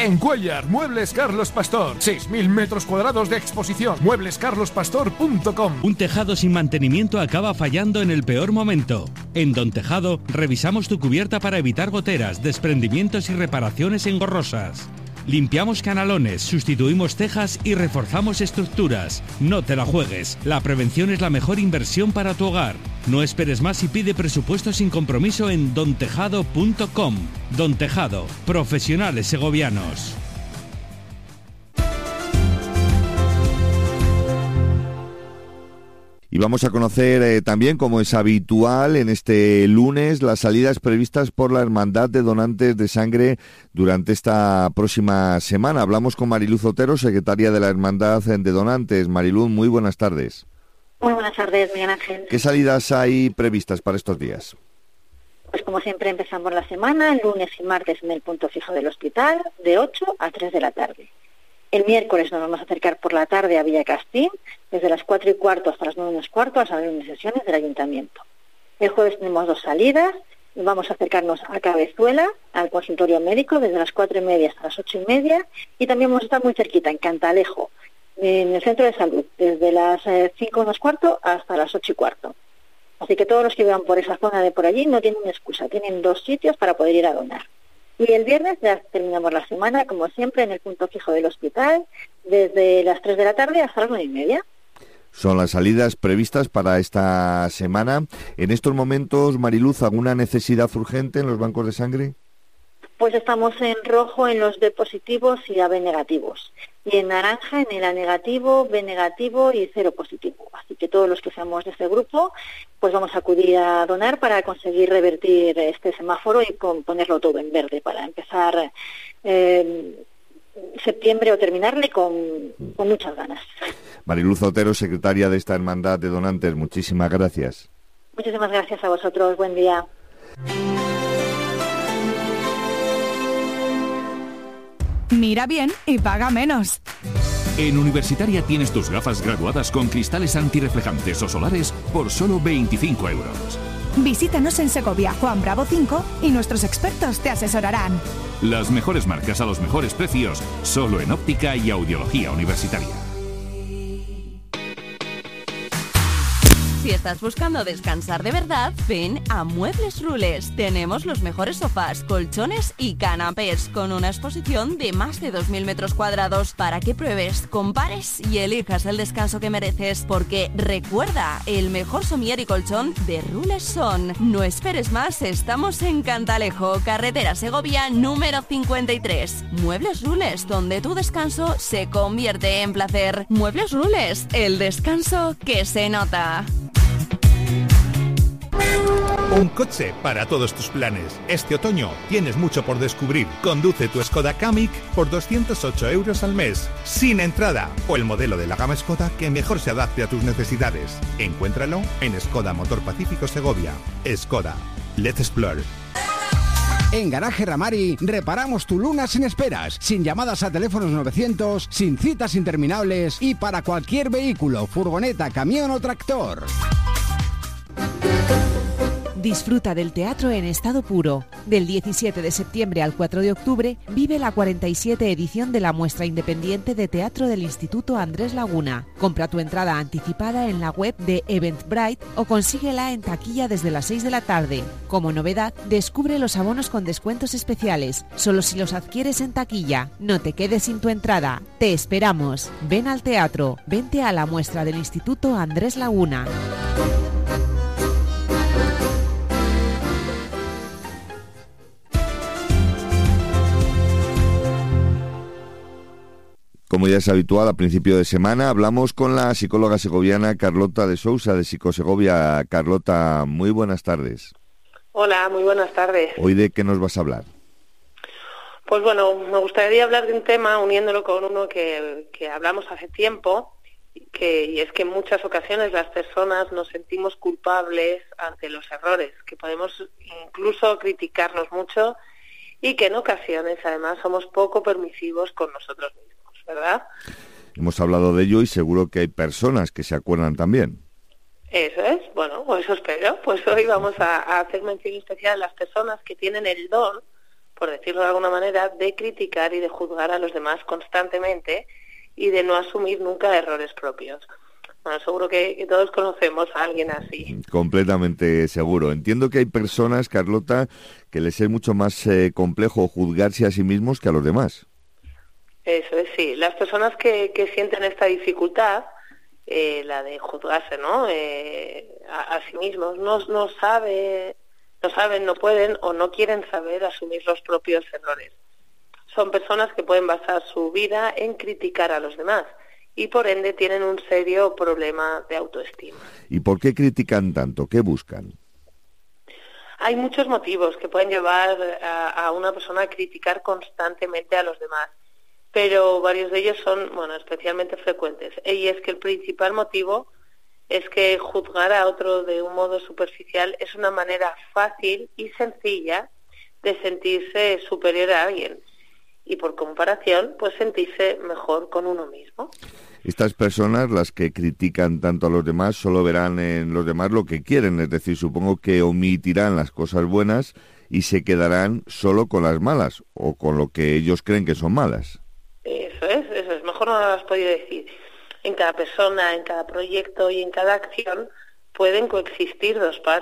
En Cuéllar, Muebles Carlos Pastor. 6.000 metros cuadrados de exposición. mueblescarlospastor.com. Un tejado sin mantenimiento acaba fallando en el peor momento. En Don Tejado revisamos tu cubierta para evitar goteras, desprendimientos y reparaciones engorrosas. Limpiamos canalones, sustituimos tejas y reforzamos estructuras. No te la juegues. La prevención es la mejor inversión para tu hogar. No esperes más y pide presupuesto sin compromiso en dontejado.com. Don Tejado, profesionales segovianos. Y vamos a conocer también, como es habitual en este lunes, las salidas previstas por la Hermandad de Donantes de Sangre durante esta próxima semana. Hablamos con Mariluz Otero, secretaria de la Hermandad de Donantes. Mariluz, muy buenas tardes. Muy buenas tardes, Miguel Ángel. ¿Qué salidas hay previstas para estos días? Pues como siempre empezamos la semana, lunes y martes en el punto fijo del hospital, de 8 a 3 de la tarde. El miércoles nos vamos a acercar por la tarde a Villacastín, desde las 4:15 hasta las 9:15 al salón de sesiones del Ayuntamiento. El jueves tenemos 2 salidas, vamos a acercarnos a Cabezuela, al consultorio médico, desde las 4:30 hasta las 8:30, y también vamos a estar muy cerquita, en Cantalejo, en el centro de salud, desde las 5:15 hasta las 8:15. Así que todos los que vean por esa zona de por allí no tienen excusa, tienen 2 sitios para poder ir a donar. Y el viernes ya terminamos la semana, como siempre, en el punto fijo del hospital, desde las 3 de la tarde hasta las 9:30. Son las salidas previstas para esta semana. En estos momentos, Mariluz, ¿alguna necesidad urgente en los bancos de sangre? Pues estamos en rojo en los B positivos y AB negativos. Y en naranja en el A negativo, B negativo y 0 positivo. Así que todos los que seamos de este grupo, pues vamos a acudir a donar para conseguir revertir este semáforo y ponerlo todo en verde para empezar septiembre o terminarle con muchas ganas. Mariluz Otero, secretaria de esta Hermandad de Donantes, muchísimas gracias. Muchísimas gracias a vosotros, buen día. Mira bien y paga menos. En Universitaria tienes tus gafas graduadas con cristales antirreflejantes o solares por solo 25 euros. Visítanos en Segovia, Juan Bravo 5 y nuestros expertos te asesorarán. Las mejores marcas a los mejores precios, solo en óptica y audiología universitaria. Si estás buscando descansar de verdad, ven a Muebles Rules. Tenemos los mejores sofás, colchones y canapés con una exposición de más de 2.000 metros cuadrados para que pruebes, compares y elijas el descanso que mereces. Porque recuerda, el mejor somier y colchón de Rules son. No esperes más, estamos en Cantalejo, carretera Segovia número 53. Muebles Rules, donde tu descanso se convierte en placer. Muebles Rules, el descanso que se nota. Un coche para todos tus planes. Este otoño tienes mucho por descubrir. Conduce tu Skoda Kamiq por 208 euros al mes, sin entrada, o el modelo de la gama Skoda que mejor se adapte a tus necesidades. Encuéntralo en Skoda Motor Pacífico Segovia. Skoda. Let's explore. En Garaje Ramari reparamos tu Luna sin esperas, sin llamadas a teléfonos 900, sin citas interminables y para cualquier vehículo, furgoneta, camión o tractor. Disfruta del teatro en estado puro. Del 17 de septiembre al 4 de octubre vive la 47 edición de la muestra independiente de teatro del Instituto Andrés Laguna. Compra tu entrada anticipada en la web de Eventbrite o consíguela en taquilla desde las 6 de la tarde. Como novedad, descubre los abonos con descuentos especiales, solo si los adquieres en taquilla. No te quedes sin tu entrada. Te esperamos. Ven al teatro. Vente a la muestra del Instituto Andrés Laguna. Como ya es habitual, a principio de semana hablamos con la psicóloga segoviana Carlota de Sousa, de Psicosegovia. Carlota, muy buenas tardes. Hola, muy buenas tardes. ¿Hoy de qué nos vas a hablar? Pues bueno, me gustaría hablar de un tema uniéndolo con uno que hablamos hace tiempo, y es que en muchas ocasiones las personas nos sentimos culpables ante los errores, que podemos incluso criticarnos mucho y que en ocasiones además somos poco permisivos con nosotros mismos, ¿verdad? Hemos hablado de ello y seguro que hay personas que se acuerdan también. Eso es, bueno, pues eso espero. Pues hoy vamos a hacer mención especial a las personas que tienen el don, por decirlo de alguna manera, de criticar y de juzgar a los demás constantemente y de no asumir nunca errores propios. Bueno, seguro que todos conocemos a alguien así. Completamente seguro. Entiendo que hay personas, Carlota, que les es mucho más complejo juzgarse a sí mismos que a los demás. Eso es, sí. Las personas que sienten esta dificultad, la de juzgarse, ¿no? A sí mismos, no saben, no pueden o no quieren saber asumir los propios errores. Son personas que pueden basar su vida en criticar a los demás y por ende tienen un serio problema de autoestima. ¿Y por qué critican tanto? ¿Qué buscan? Hay muchos motivos que pueden llevar a una persona a criticar constantemente a los demás, pero varios de ellos son, especialmente frecuentes. Y es que el principal motivo es que juzgar a otro de un modo superficial es una manera fácil y sencilla de sentirse superior a alguien y por comparación, pues sentirse mejor con uno mismo. Estas personas, las que critican tanto a los demás, solo verán en los demás lo que quieren, es decir, supongo que omitirán las cosas buenas y se quedarán solo con las malas o con lo que ellos creen que son malas. Eso es, mejor no lo has podido decir. En cada persona, en cada proyecto y en cada acción pueden coexistir dos partes.